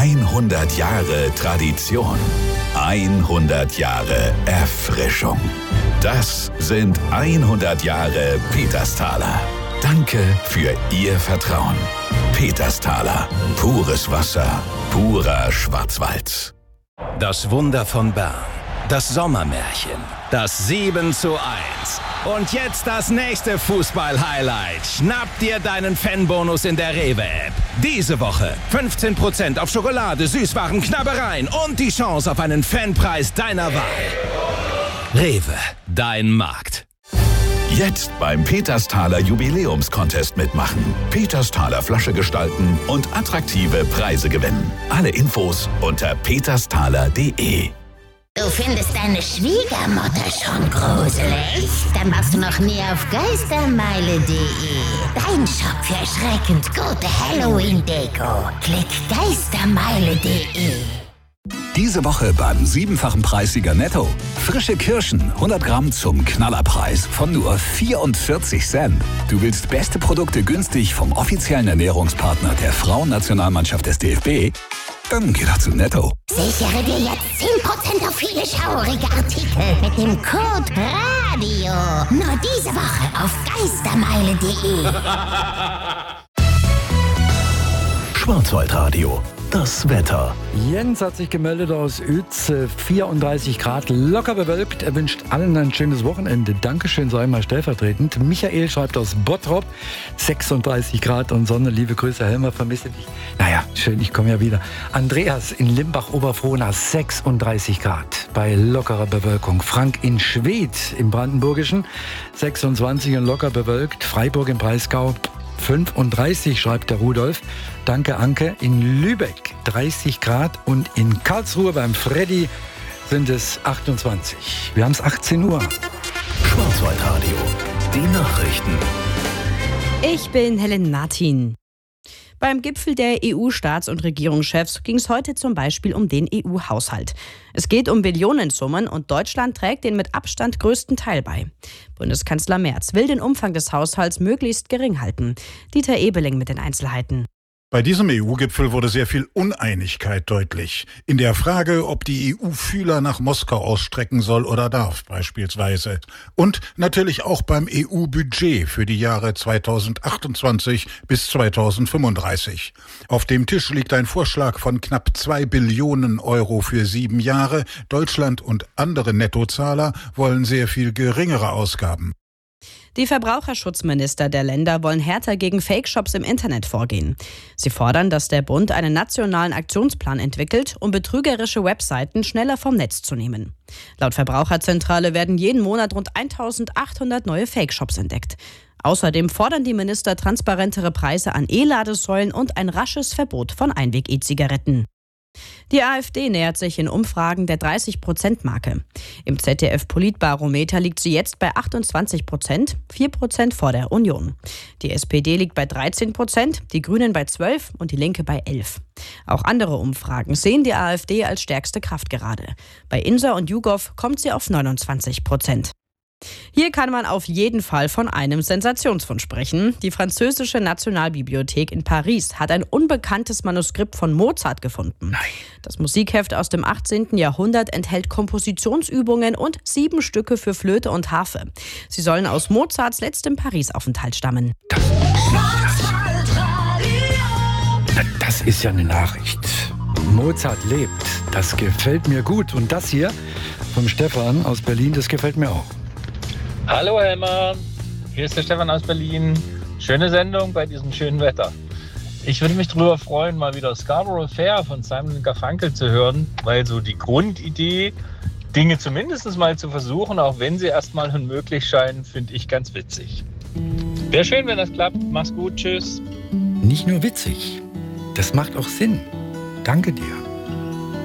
100 Jahre Tradition. 100 Jahre Erfrischung. Das sind 100 Jahre Petersthaler. Danke für Ihr Vertrauen. Petersthaler. Pures Wasser. Purer Schwarzwald. Das Wunder von Bern. Das Sommermärchen. Das 7:1. Und jetzt das nächste Fußball-Highlight. Schnapp dir deinen Fanbonus in der Rewe-App. Diese Woche 15% auf Schokolade, Süßwaren, Knabbereien und die Chance auf einen Fanpreis deiner Wahl. Rewe, dein Markt. Jetzt beim Petersthaler Jubiläumscontest mitmachen. Petersthaler Flasche gestalten und attraktive Preise gewinnen. Alle Infos unter petersthaler.de. Du findest deine Schwiegermutter schon gruselig? Dann warst du noch nie auf geistermeile.de. Dein Shop für erschreckend gute Halloween-Deko. Klick geistermeile.de. Diese Woche beim 7-fachen Preissieger Netto. Frische Kirschen, 100 Gramm zum Knallerpreis von nur 44 Cent. Du willst beste Produkte günstig vom offiziellen Ernährungspartner der Frauennationalmannschaft des DFB? Dann geh doch zu Netto. Sichere dir jetzt 10% auf viele schaurige Artikel mit dem Code RADIO. Nur diese Woche auf geistermeile.de. Schwarzwaldradio. Das Wetter. Jens hat sich gemeldet aus Uetze, 34 Grad, locker bewölkt. Er wünscht allen ein schönes Wochenende. Dankeschön, sag ich mal stellvertretend. Michael schreibt aus Bottrop, 36 Grad und Sonne. Liebe Grüße, Helmer, vermisse dich. Naja, schön, ich komme ja wieder. Andreas in Limbach-Oberfrohna, 36 Grad bei lockerer Bewölkung. Frank in Schwedt im Brandenburgischen, 26 und locker bewölkt. Freiburg im Breisgau, 35, schreibt der Rudolf. Danke, Anke. In Lübeck 30 Grad und in Karlsruhe beim Freddy sind es 28. Wir haben es 18 Uhr. Schwarzwaldradio. Die Nachrichten. Ich bin Helen Martin. Beim Gipfel der EU-Staats- und Regierungschefs ging es heute zum Beispiel um den EU-Haushalt. Es geht um Billionensummen und Deutschland trägt den mit Abstand größten Teil bei. Bundeskanzler Merz will den Umfang des Haushalts möglichst gering halten. Dieter Ebeling mit den Einzelheiten. Bei diesem EU-Gipfel wurde sehr viel Uneinigkeit deutlich. In der Frage, ob die EU Fühler nach Moskau ausstrecken soll oder darf, beispielsweise. Und natürlich auch beim EU-Budget für die Jahre 2028 bis 2035. Auf dem Tisch liegt ein Vorschlag von knapp 2 Billionen Euro für 7 Jahre. Deutschland und andere Nettozahler wollen sehr viel geringere Ausgaben. Die Verbraucherschutzminister der Länder wollen härter gegen Fake-Shops im Internet vorgehen. Sie fordern, dass der Bund einen nationalen Aktionsplan entwickelt, um betrügerische Webseiten schneller vom Netz zu nehmen. Laut Verbraucherzentrale werden jeden Monat rund 1800 neue Fake-Shops entdeckt. Außerdem fordern die Minister transparentere Preise an E-Ladesäulen und ein rasches Verbot von Einweg-E-Zigaretten. Die AfD nähert sich in Umfragen der 30%-Marke. Im ZDF-Politbarometer liegt sie jetzt bei 28%, 4% vor der Union. Die SPD liegt bei 13%, die Grünen bei 12% und die Linke bei 11%. Auch andere Umfragen sehen die AfD als stärkste Kraft gerade. Bei INSA und YouGov kommt sie auf 29%. Hier kann man auf jeden Fall von einem Sensationsfund sprechen. Die französische Nationalbibliothek in Paris hat ein unbekanntes Manuskript von Mozart gefunden. Nein. Das Musikheft aus dem 18. Jahrhundert enthält Kompositionsübungen und 7 Stücke für Flöte und Harfe. Sie sollen aus Mozarts letztem Paris-Aufenthalt stammen. Das ist ja eine Nachricht. Mozart lebt. Das gefällt mir gut. Und das hier vom Stefan aus Berlin, das gefällt mir auch. Hallo Helmer, hier ist der Stefan aus Berlin. Schöne Sendung bei diesem schönen Wetter. Ich würde mich darüber freuen, mal wieder Scarborough Fair von Simon & Garfunkel zu hören, weil so die Grundidee, Dinge zumindest mal zu versuchen, auch wenn sie erstmal unmöglich scheinen, finde ich ganz witzig. Wäre schön, wenn das klappt. Mach's gut, tschüss. Nicht nur witzig, das macht auch Sinn. Danke dir.